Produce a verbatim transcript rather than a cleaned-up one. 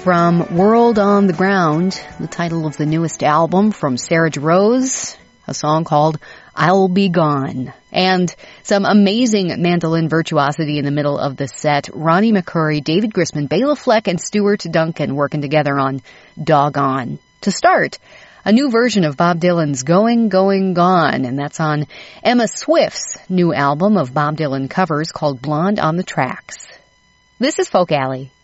From World on the Ground, the title of the newest album from Sarah Jarosz, a song called I'll Be Gone. And some amazing mandolin virtuosity in the middle of the set. Ronnie McCoury, David Grisman, Bela Fleck, and Stuart Duncan working together on Doggone. To start, a new version of Bob Dylan's Going, Going, Gone, and that's on Emma Swift's new album of Bob Dylan covers called Blonde on the Tracks. This is Folk Alley.